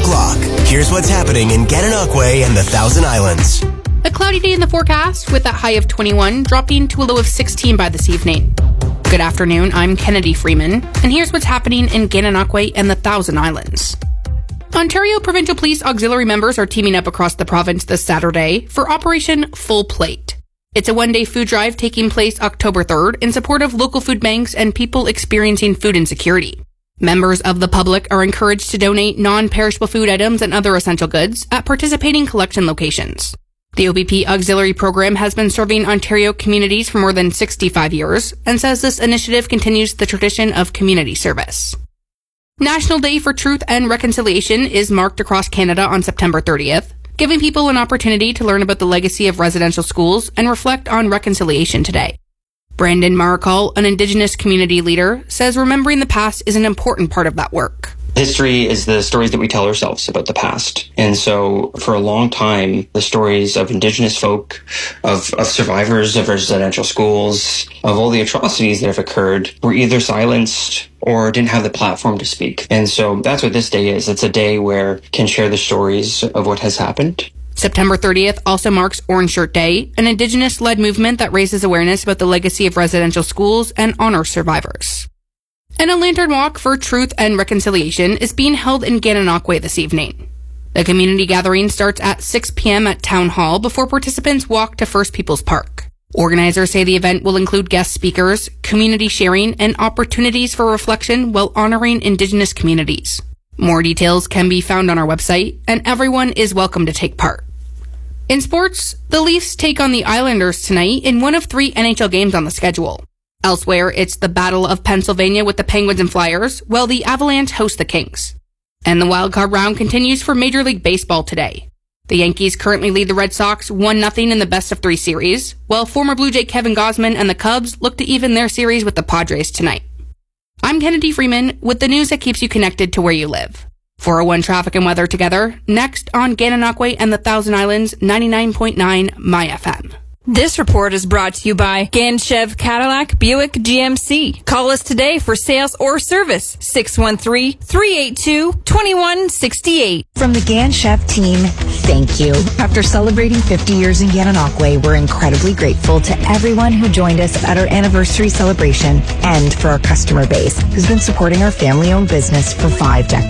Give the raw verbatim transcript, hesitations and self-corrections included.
o'clock. Here's what's happening in Gananoque and the Thousand Islands. A cloudy day in the forecast with a high of twenty-one, dropping to a low of sixteen by this evening. Good afternoon, I'm Kennedy Freeman, and here's what's happening in Gananoque and the Thousand Islands. Ontario Provincial Police Auxiliary members are teaming up across the province this Saturday for Operation Full Plate. It's a one-day food drive taking place October third in support of local food banks and people experiencing food insecurity. Members of the public are encouraged to donate non-perishable food items and other essential goods at participating collection locations. The O B P Auxiliary Program has been serving Ontario communities for more than sixty-five years and says this initiative continues the tradition of community service. National Day for Truth and Reconciliation is marked across Canada on September thirtieth, giving people an opportunity to learn about the legacy of residential schools and reflect on reconciliation today. Brandon Maricol, an Indigenous community leader, says remembering the past is an important part of that work. History is the stories that we tell ourselves about the past. And so for a long time, the stories of Indigenous folk, of, of survivors of residential schools, of all the atrocities that have occurred, were either silenced or didn't have the platform to speak. And so that's what this day is. It's a day where we can share the stories of what has happened. September thirtieth also marks Orange Shirt Day, an Indigenous-led movement that raises awareness about the legacy of residential schools and honors survivors. And a lantern walk for truth and reconciliation is being held in Gananoque this evening. The community gathering starts at six p.m. at Town Hall before participants walk to First Peoples Park. Organizers say the event will include guest speakers, community sharing, and opportunities for reflection while honoring Indigenous communities. More details can be found on our website, and everyone is welcome to take part. In sports, the Leafs take on the Islanders tonight in one of three N H L games on the schedule. Elsewhere, it's the Battle of Pennsylvania with the Penguins and Flyers, while the Avalanche host the Kings. And the wildcard round continues for Major League Baseball today. The Yankees currently lead the Red Sox one nothing in the best-of-three series, while former Blue Jay Kevin Gausman and the Cubs look to even their series with the Padres tonight. I'm Kennedy Freeman with the news that keeps you connected to where you live. four oh one Traffic and Weather together, next on Gananoque and the Thousand Islands, ninety-nine point nine My F M. This report is brought to you by Ganchev Cadillac Buick G M C. Call us today for sales or service. six one three, three eight two, two one six eight. From the Ganchev team, thank you. After celebrating fifty years in Gananoque, we're incredibly grateful to everyone who joined us at our anniversary celebration and for our customer base who's been supporting our family-owned business for five decades.